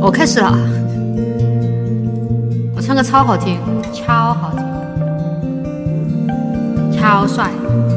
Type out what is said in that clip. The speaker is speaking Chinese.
我开始了，我唱歌超好听，超好听，超帅。